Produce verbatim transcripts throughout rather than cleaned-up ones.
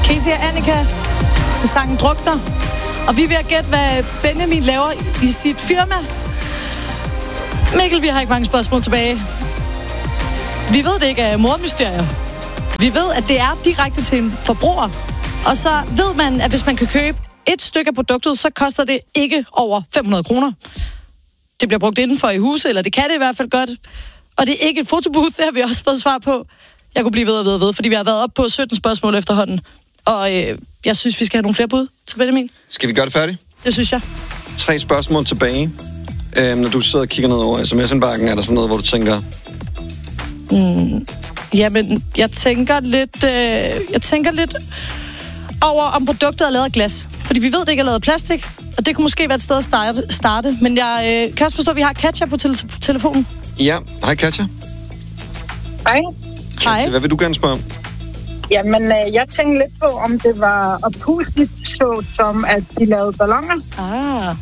Casey og Annika med sangen Drukner. Og vi er ved at gætte, hvad Benjamin laver i sit firma. Mikkel, vi har ikke mange spørgsmål tilbage. Vi ved, det ikke er mormysterier. Vi ved, at det er direkte til en forbruger. Og så ved man, at hvis man kan købe et stykke af produktet, så koster det ikke over fem hundrede kroner. Det bliver brugt indenfor i huset, eller det kan det i hvert fald godt. Og det er ikke et fotobooth, det har vi også fået svar på. Jeg kunne blive ved og ved og ved, fordi vi har været oppe på sytten spørgsmål efterhånden. Og øh, jeg synes, vi skal have nogle flere bud til Benjamin. Skal vi gøre det færdigt? Det synes jeg. Tre spørgsmål tilbage. Øhm, når du sidder og kigger ned over sms'indbakken, er der sådan noget, hvor du tænker... Mm, jamen, jeg tænker lidt... Øh, jeg tænker lidt over, om produktet er lavet af glas. Fordi vi ved, det ikke er lavet af plastik. Og det kunne måske være et sted at starte. starte. Men jeg øh, kan også forstå, at vi har Katja på tele- telefonen. Ja, hej Katja. Hej. Hej. Hvad vil du gerne spørge om? Jamen, øh, jeg tænkte lidt på, om det var oppusligt så, som at de lavede balloner. Ah.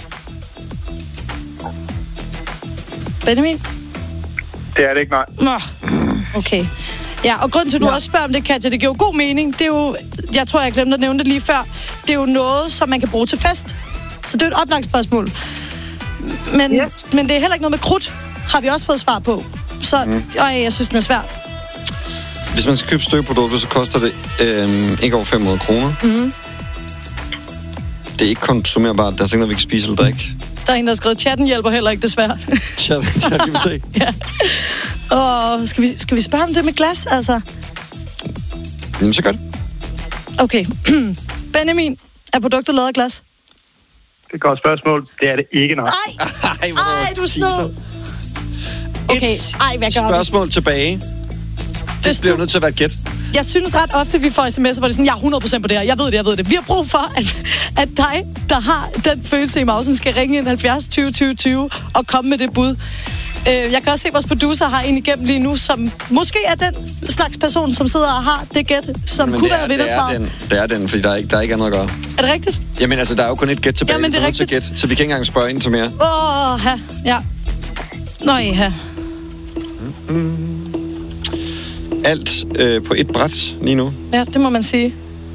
Benjamin? Det er det ikke, nej. Nå, okay. Ja, og grunden til, at du ja. også spørger om det, Katja, det giver jo god mening. Det er jo, jeg tror, jeg glemte at nævne det lige før, det er jo noget, som man kan bruge til fest. Så det er et oplagt spørgsmål. Men, yes. men det er heller ikke noget med krudt, har vi også fået svar på. Så mm. øj, jeg synes, den er svær. Hvis man skal købe støvprodukter, så koster det øh, ikke over fem hundrede kroner. Mm. Det er ikke konsumerbart. Der er ikke noget, vi kan spise eller drikke. Der er en, der har skrevet, chatten hjælper heller ikke, desværre. Chat, chat, G P T. Ja. Og skal vi, skal vi spørge om det med glas, altså? Jamen, så gør det. Okay. Benjamin, er produktet lavet af glas? Det er et godt spørgsmål. Det er det ikke, nej. Ej, Ej, Ej du snod. Okay, ej, hvad gør spørgsmål vi? tilbage. Det bliver du... nødt til at være et gæt. Jeg synes ret ofte, vi får sms'er, hvor det er sådan, jeg er hundrede procent på det her. Jeg ved det, jeg ved det. Vi har brug for, at, at dig, der har den følelse i mausen, skal ringe ind halvfjerds tyve tyve tyve og komme med det bud. Jeg kan også se, at vores producer har en igennem lige nu, som måske er den slags person, som sidder og har det gæt, som Jamen, kunne det er, være vindersvar. Det, det er den, fordi der er ikke, der er ikke andet at gøre. Er det rigtigt? Jamen altså, der er jo kun et gæt tilbage. Jamen, det er rigtigt. Gæt, så vi kan ikke engang spørge ind til mere. Åh, oh, ja. ja. Nå, ja. Mm. Alt øh, på et bræt lige nu. Ja, det må man sige.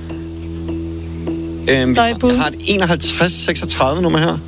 Øhm, vi har, har et enoghalvtreds seksogtredive nummer her.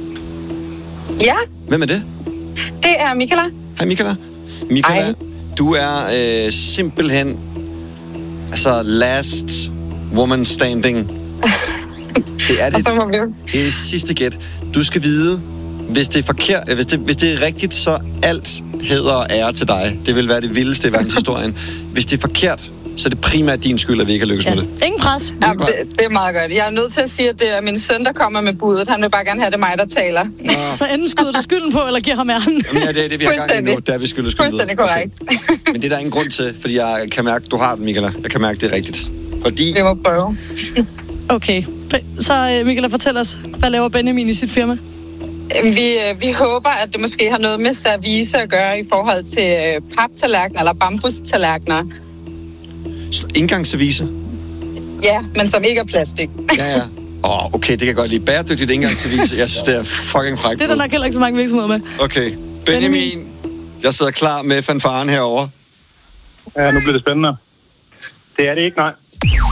Ja. Hvem er det? Det er Michaela. Hej Michaela. Michaela, Hej. Du er øh, simpelthen altså last woman standing. Det er dit, det er det sidste gæt. Du skal vide, hvis det er forkert, hvis det, hvis det er rigtigt, så alt hæder og ære til dig. Det vil være det vildeste i verdenshistorien. Hvis det er forkert, så er det primært din skyld, at vi ikke har lykkes ja. med det. Ingen pres. Ingen ja, pres. Det, det er meget godt. Jeg er nødt til at sige, at det er min søn, der kommer med budet. Han vil bare gerne have det mig, der taler. Ja. Så enten skyder du skylden på, eller giver ham æren. Jamen, ja, det er det, vi har gang i nu. Der er vi skyldet skyldet. Fuldstændig korrekt. Okay. Men det er der ingen grund til, fordi jeg kan mærke, du har den, Michaela. Jeg kan mærke, det er rigtigt. Fordi... Vi må prøve. Okay. Så Michaela, fortæl os, hvad laver Benjamin i sit firma? Vi, vi håber, at det måske har noget med service at gøre i forhold til paptallerkener eller bambustallerkener. Indgangsservice? Ja, men som ikke er plastik. Ja, ja. Åh, oh, okay, det kan jeg godt lide. Bæredygtigt indgangsservice. Jeg synes, det er fucking frækt. Det er der nok heller ikke så mange virksomheder med. Okay. Benjamin, Benjamin, jeg sidder klar med fanfaren herovre. Ja, nu bliver det spændende. Det er det ikke, nej.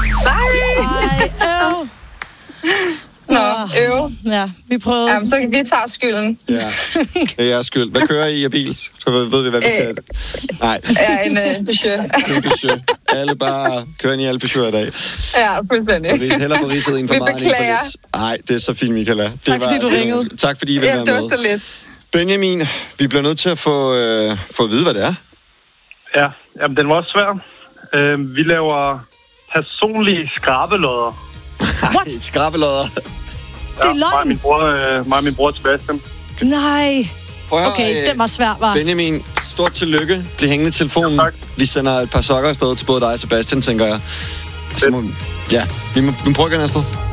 Nej! Ej, øv. Nå, øv. Ja, vi prøvede. Jamen, så vi tager skylden. Ja, det er jeres skyld. Hvad kører I af bil? Så ved vi, hvad vi skal. Nej. Ja, en uh, Peugeot. En Peugeot. Alle bare kører ind i alle Peugeot i dag. Ja, fuldstændig. Heller på ridset en for meget end for lidt. Nej, det er så fint, Michaela. Det tak, fordi du ringede. Tak, fordi I vil ja, være med. det var så lidt. Benjamin, vi bliver nødt til at få, øh, få at vide, hvad det er. Ja, jamen, den var også svær. Uh, vi laver personlige skrabelodder. What? Skrabelodder? Det er løgn. Ja, mig og min bror, øh, mig og min bror Sebastian. Nej. Prøv okay, den var svær, var. Benjamin, stort tillykke. Bliv hængende i telefonen. Ja, vi sender et par sokker afsted til både dig og Sebastian, tænker jeg. Så må, ja, vi må, vi må prøve igen afsted.